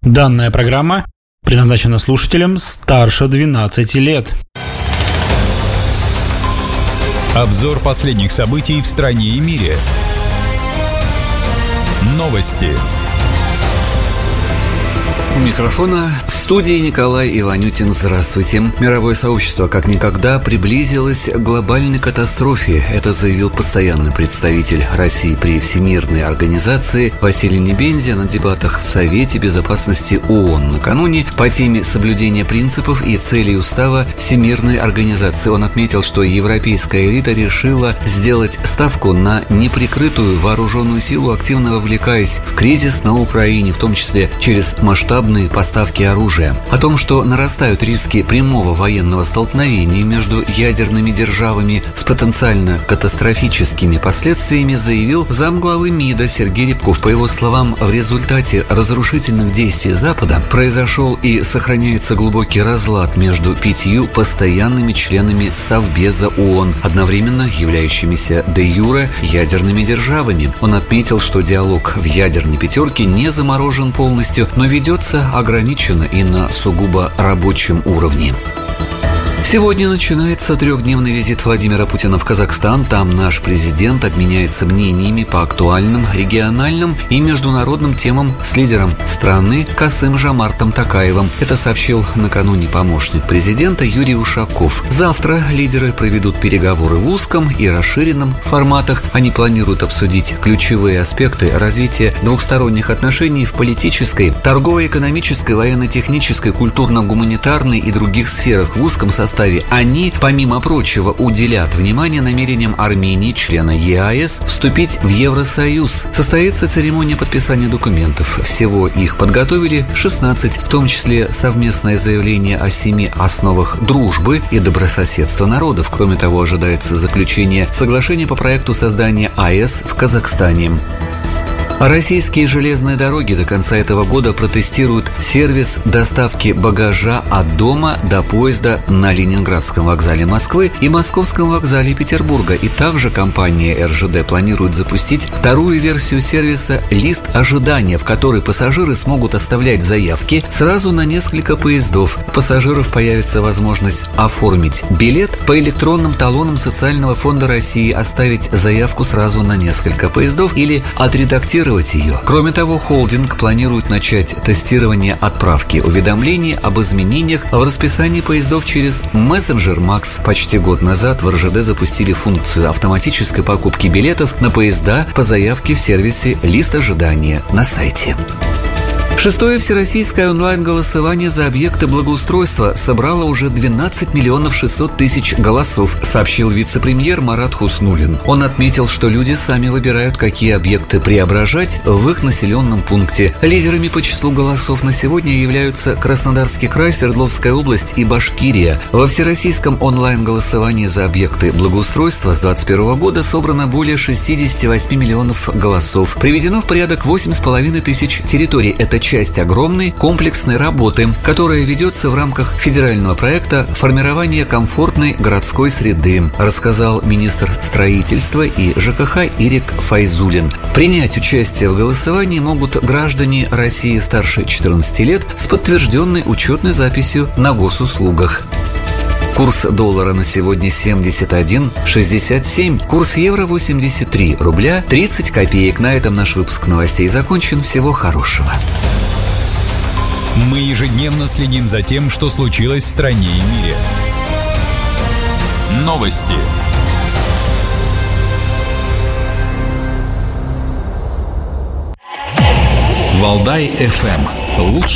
Данная программа предназначена слушателям старше 12 лет. Обзор последних событий в стране и мире. Новости. У микрофона в студии Николай Иванютин. Здравствуйте. Мировое сообщество как никогда приблизилось к глобальной катастрофе. Это заявил постоянный представитель России при Всемирной организации Василий Небензя на дебатах в Совете Безопасности ООН накануне по теме соблюдения принципов и целей устава Всемирной организации. Он отметил, что европейская элита решила сделать ставку на неприкрытую вооруженную силу, активно вовлекаясь в кризис на Украине, в том числе через масштабные поставки оружия. О том, что нарастают риски прямого военного столкновения между ядерными державами с потенциально катастрофическими последствиями, заявил замглавы МИДа Сергей Рябков. По его словам, в результате разрушительных действий Запада произошел и сохраняется глубокий разлад между 5 постоянными членами Совбеза ООН, одновременно являющимися де-юре ядерными державами. Он отметил, что диалог в ядерной пятерке не заморожен полностью, но ведется ограниченно и на сугубо рабочем уровне. Сегодня начинается 3-дневный визит Владимира Путина в Казахстан. Там наш президент обменяется мнениями по актуальным региональным и международным темам с лидером страны Касым-Жомартом Токаевым. Это сообщил накануне помощник президента Юрий Ушаков. Завтра лидеры проведут переговоры в узком и расширенном форматах. Они планируют обсудить ключевые аспекты развития двухсторонних отношений в политической, торгово-экономической, военно-технической, культурно-гуманитарной и других сферах в узком составе. Они, помимо прочего, уделят внимание намерениям Армении, члена ЕАЭС, вступить в Евросоюз. Состоится церемония подписания документов. Всего их подготовили 16, в том числе совместное заявление о 7 основах дружбы и добрососедства народов. Кроме того, ожидается заключение соглашения по проекту создания АЭС в Казахстане. Российские железные дороги до конца этого года протестируют сервис доставки багажа от дома до поезда на Ленинградском вокзале Москвы и Московском вокзале Петербурга. И также компания РЖД планирует запустить вторую версию сервиса «Лист ожидания», в которой пассажиры смогут оставлять заявки сразу на несколько поездов. У пассажиров появится возможность оформить билет по электронным талонам Социального фонда России, оставить заявку сразу на несколько поездов или отредактировать ее. Кроме того, холдинг планирует начать тестирование отправки уведомлений об изменениях в расписании поездов через мессенджер МАКС. Почти год назад в РЖД запустили функцию автоматической покупки билетов на поезда по заявке в сервисе «Лист ожидания» на сайте. 6-е всероссийское онлайн-голосование за объекты благоустройства собрало уже 12 миллионов 600 тысяч голосов, сообщил вице-премьер Марат Хуснуллин. Он отметил, что люди сами выбирают, какие объекты преображать в их населенном пункте. Лидерами по числу голосов на сегодня являются Краснодарский край, Свердловская область и Башкирия. Во всероссийском онлайн-голосовании за объекты благоустройства с 2021 года собрано более 68 миллионов голосов. Приведено в порядок 8,5 тысяч территорий. Это часть огромной комплексной работы, которая ведется в рамках федерального проекта формирования комфортной городской среды, рассказал министр строительства и ЖКХ Ирик Файзуллин. Принять участие в голосовании могут граждане России старше 14 лет с подтвержденной учетной записью на госуслугах. Курс доллара на сегодня 71,67. Курс евро 83 рубля 30 копеек. На этом наш выпуск новостей закончен. Всего хорошего. Мы ежедневно следим за тем, что случилось в стране и мире. Новости. Валдай FM. Лучшее